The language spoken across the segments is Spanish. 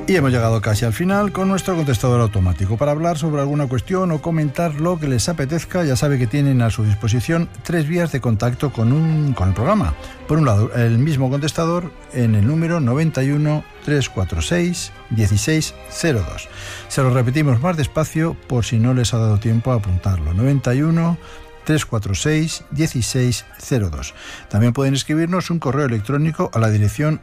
Y hemos llegado casi al final con nuestro contestador automático. Para hablar sobre alguna cuestión o comentar lo que les apetezca, ya sabe que tienen a su disposición 3 vías de contacto con el programa. Por un lado, el mismo contestador en el número 91 346 1602. Se lo repetimos más despacio por si no les ha dado tiempo a apuntarlo. 91 346 1602. También pueden escribirnos un correo electrónico a la dirección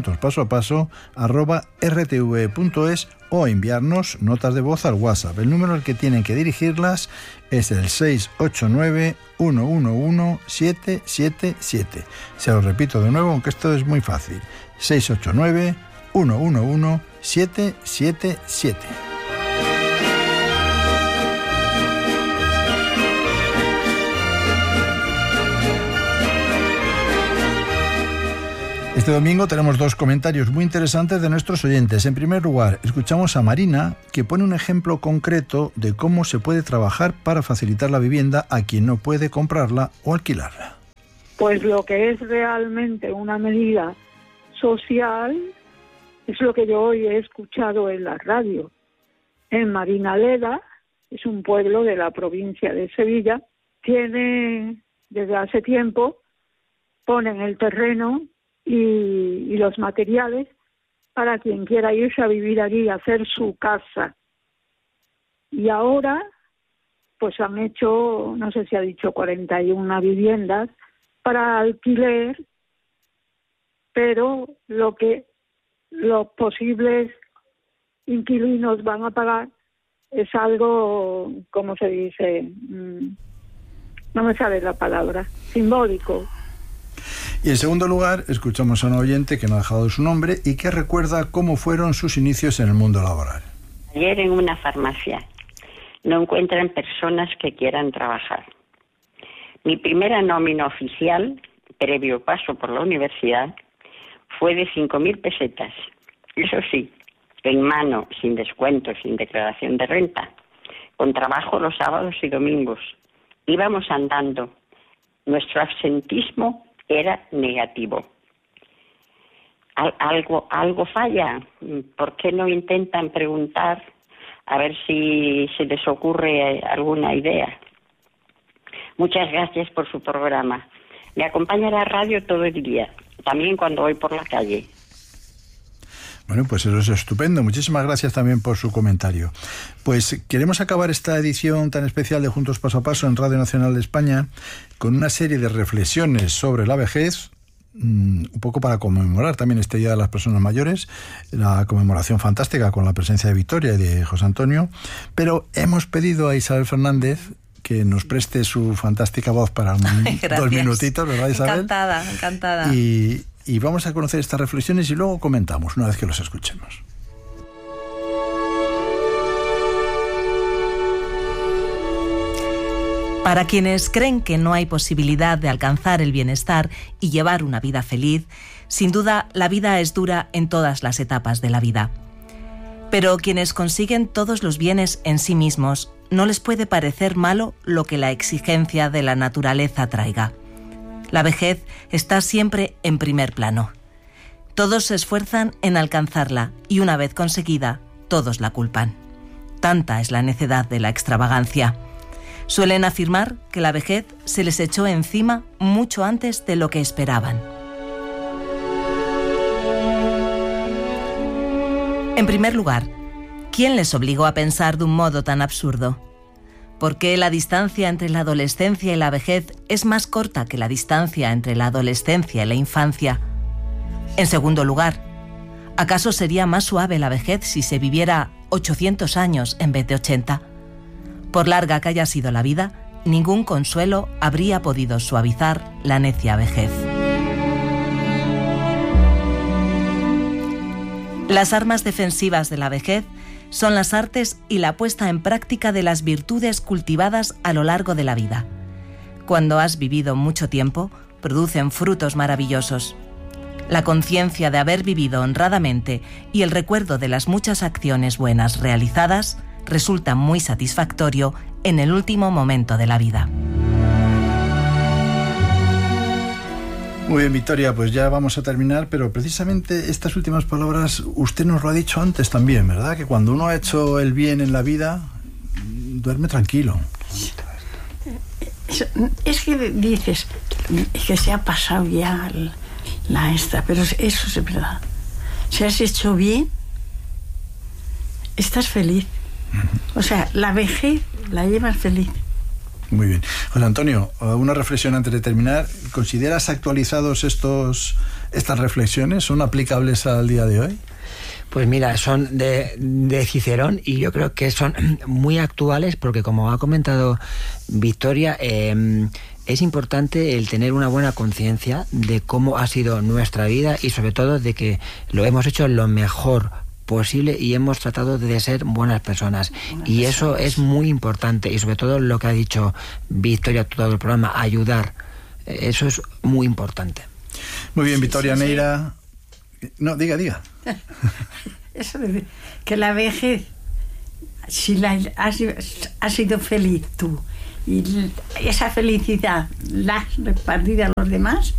juntospasoapaso@rtve.es o enviarnos notas de voz al WhatsApp. El número al que tienen que dirigirlas es el 689 111 777. Se lo repito de nuevo, aunque esto es muy fácil. 689 111 777. Este domingo tenemos 2 comentarios muy interesantes de nuestros oyentes. En primer lugar, escuchamos a Marina, que pone un ejemplo concreto de cómo se puede trabajar para facilitar la vivienda a quien no puede comprarla o alquilarla. Pues lo que es realmente una medida social es lo que yo hoy he escuchado en la radio. En Marinaleda, es un pueblo de la provincia de Sevilla, tiene desde hace tiempo, ponen el terreno y los materiales para quien quiera irse a vivir allí, a hacer su casa. Y ahora, pues han hecho, no sé si ha dicho 41 viviendas para alquiler, pero los posibles inquilinos van a pagar es algo, ¿cómo se dice? No me sale la palabra, simbólico. Y en segundo lugar, escuchamos a un oyente que no ha dejado su nombre y que recuerda cómo fueron sus inicios en el mundo laboral. Ayer en una farmacia no encuentran personas que quieran trabajar. Mi primera nómina oficial, previo paso por la universidad, fue de 5.000 pesetas. Eso sí, en mano, sin descuento, sin declaración de renta, con trabajo los sábados y domingos. Íbamos andando. Nuestro absentismo era negativo. Algo falla. ¿Por qué no intentan preguntar a ver si se les ocurre alguna idea? Muchas gracias por su programa. Me acompaña la radio todo el día, también cuando voy por la calle. Bueno, pues eso es estupendo. Muchísimas gracias también por su comentario. Pues queremos acabar esta edición tan especial de Juntos Paso a Paso en Radio Nacional de España con una serie de reflexiones sobre la vejez, un poco para conmemorar también este Día de las Personas Mayores, la conmemoración fantástica con la presencia de Victoria y de José Antonio, pero hemos pedido a Isabel Fernández que nos preste su fantástica voz para 2 minutitos, ¿verdad, Isabel? Encantada. Y vamos a conocer estas reflexiones y luego comentamos una vez que los escuchemos. Para quienes creen que no hay posibilidad de alcanzar el bienestar y llevar una vida feliz, sin duda la vida es dura en todas las etapas de la vida. Pero quienes consiguen todos los bienes en sí mismos, no les puede parecer malo lo que la exigencia de la naturaleza traiga. La vejez está siempre en primer plano. Todos se esfuerzan en alcanzarla y una vez conseguida, todos la culpan. Tanta es la necedad de la extravagancia. Suelen afirmar que la vejez se les echó encima mucho antes de lo que esperaban. En primer lugar, ¿quién les obligó a pensar de un modo tan absurdo? ¿Por qué la distancia entre la adolescencia y la vejez es más corta que la distancia entre la adolescencia y la infancia? En segundo lugar, ¿acaso sería más suave la vejez si se viviera 800 años en vez de 80? Por larga que haya sido la vida, ningún consuelo habría podido suavizar la necia vejez. Las armas defensivas de la vejez son las artes y la puesta en práctica de las virtudes cultivadas a lo largo de la vida. Cuando has vivido mucho tiempo, producen frutos maravillosos. La conciencia de haber vivido honradamente y el recuerdo de las muchas acciones buenas realizadas resulta muy satisfactorio en el último momento de la vida. Muy bien, Victoria, pues ya vamos a terminar, pero precisamente estas últimas palabras usted nos lo ha dicho antes también, ¿verdad? Que cuando uno ha hecho el bien en la vida, duerme tranquilo. Es que dices que se ha pasado ya la esta, pero eso es verdad. Si has hecho bien, estás feliz. O sea, la vejez la llevas feliz. Muy bien. José Antonio, una reflexión antes de terminar. ¿Consideras actualizados estas reflexiones? ¿Son aplicables al día de hoy? Pues mira, son de Cicerón y yo creo que son muy actuales porque, como ha comentado Victoria, es importante el tener una buena conciencia de cómo ha sido nuestra vida y sobre todo de que lo hemos hecho lo mejor posible y hemos tratado de ser buenas personas. Y eso es muy importante y sobre todo lo que ha dicho Victoria todo el programa, ayudar. Eso es muy importante. Muy bien, Victoria Neira. No, diga. Eso de que la vejez, si has sido feliz tú y esa felicidad la has repartido a los demás,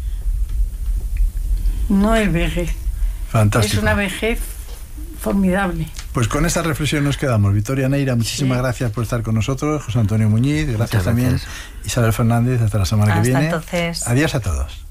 no es vejez. Fantástico. Es una vejez formidable. Pues con esa reflexión nos quedamos. Victoria Neira, muchísimas gracias por estar con nosotros. José Antonio Muñiz, gracias también. Isabel Fernández, hasta la semana que viene. Hasta entonces. Adiós a todos.